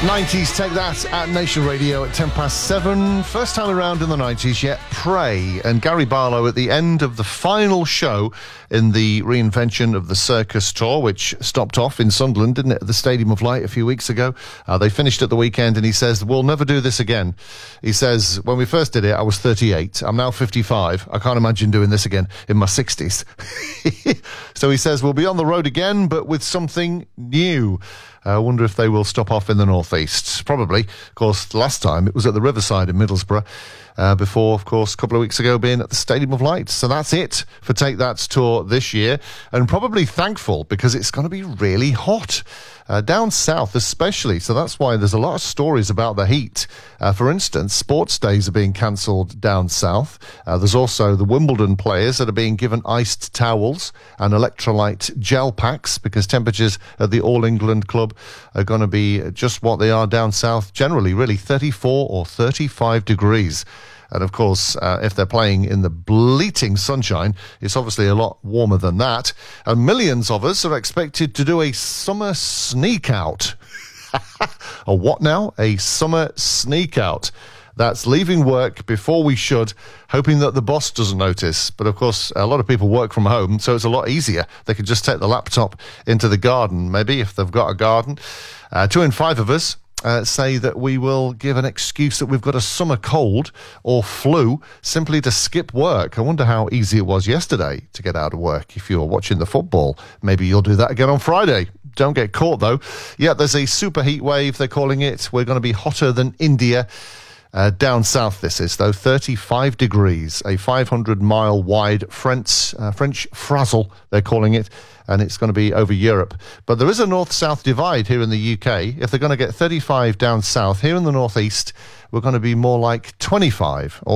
90s, take that at Nation Radio at 7:10. First time around in the 90s yet, Prey and Gary Barlow at the end of the final show in the reinvention of the Circus Tour, which stopped off in Sunderland, didn't it, at the Stadium of Light a few weeks ago. They finished at the weekend, and he says, we'll never do this again. He says, when we first did it, I was 38. I'm now 55. I can't imagine doing this again in my 60s. So he says, we'll be on the road again, but with something new. I wonder if they will stop off in the northeast. Probably. Of course, last time it was at the Riverside in Middlesbrough. Before, of course, a couple of weeks ago being at the Stadium of Light. So that's it for Take That's Tour this year. And probably thankful because it's going to be really hot. Down south especially. So that's why there's a lot of stories about the heat. For instance, sports days are being cancelled down south. There's also the Wimbledon players that are being given iced towels and electrolyte gel packs because temperatures at the All England Club are going to be just what they are down south generally, really 34 or 35 degrees. And of course, if they're playing in the bleating sunshine, it's obviously a lot warmer than that. And millions of us are expected to do a summer sneak out. A what now? A summer sneak out. That's leaving work before we should, hoping that the boss doesn't notice. But of course, a lot of people work from home, so it's a lot easier. They can just take the laptop into the garden, maybe, if they've got a garden. 2 in 5 of us say that we will give an excuse that we've got a summer cold or flu simply to skip work. I wonder how easy it was yesterday to get out of work. If you're watching the football, maybe you'll do that again on Friday. Don't get caught, though. Yeah, there's a super heat wave, they're calling it. We're going to be hotter than India. Down south this is, though, 35 degrees, a 500-mile wide French frazzle, they're calling it, and it's going to be over Europe. But there is a north-south divide here in the UK. If they're going to get 35 down south, here in the northeast, we're going to be more like 25 or